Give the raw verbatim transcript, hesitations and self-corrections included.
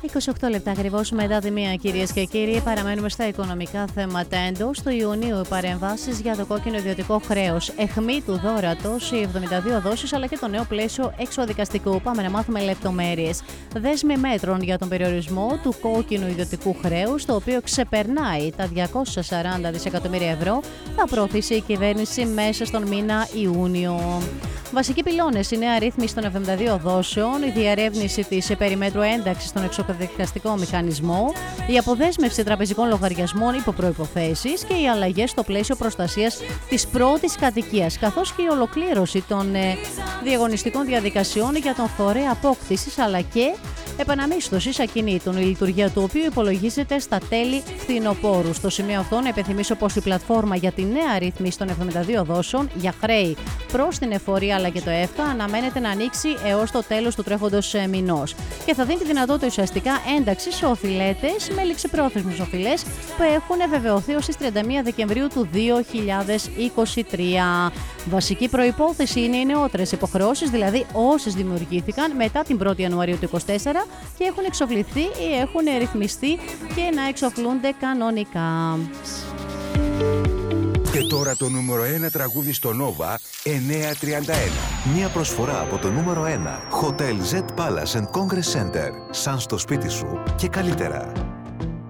είκοσι οκτώ λεπτά ακριβώς μετά τη μία, κυρίες και κύριοι, παραμένουμε στα οικονομικά θέματα. Εντός του Ιουνίου, οι παρεμβάσεις για το κόκκινο ιδιωτικό χρέος, αιχμή του δώρατος, οι εβδομήντα δύο δόσεις αλλά και το νέο πλαίσιο εξωδικαστικού. Πάμε να μάθουμε λεπτομέρειες. Δέσμη μέτρων για τον περιορισμό του κόκκινου ιδιωτικού χρέους, το οποίο ξεπερνάει τα διακόσια σαράντα δισεκατομμύρια ευρώ, θα προωθήσει η κυβέρνηση μέσα στον μήνα Ιούνιο. Βασικοί πυλώνες: η νέα ρύθμιση των εβδομήντα δύο δόσεων, η διαρεύνηση της περιμέτρου ένταξης στον εξωδικαστικό μηχανισμό, η αποδέσμευση τραπεζικών λογαριασμών υπό προϋποθέσεις και οι αλλαγές στο πλαίσιο προστασίας της πρώτης κατοικίας, καθώς και η ολοκλήρωση των ε, διαγωνιστικών διαδικασιών για τον φορέα απόκτησης αλλά και επαναμίσθωσης ακινήτων, η λειτουργία του οποίου υπολογίζεται στα τέλη φθινοπόρου. Στο σημείο αυτό, να υπενθυμίσω πως η πλατφόρμα για τη νέα ρύθμιση των εβδομήντα δύο δόσεων για χρέη προς την εφορία αλλά και το ΕΦΤΑ αναμένεται να ανοίξει έως το τέλος του τρέχοντος μηνός και θα δίνει τη δυνατότητα ουσιαστικά ένταξη σε οφειλέτες με ληξιπρόθεσμους οφειλές που έχουν βεβαιωθεί ως τις τριάντα μία Δεκεμβρίου του δύο χιλιάδες είκοσι τρία. Βασική προϋπόθεση είναι οι νεότερες υποχρεώσεις, δηλαδή όσες δημιουργήθηκαν μετά την πρώτη Ιανουαρίου του είκοσι τέσσερα και έχουν εξοφληθεί ή έχουν ρυθμιστεί και να εξοφλούνται κανονικά. Και τώρα το νούμερο ένα τραγούδι στο Nova εννιακόσια τριάντα ένα. Μια προσφορά από το νούμερο ένα Hotel Z Palace and Congress Center. Σαν στο σπίτι σου και καλύτερα.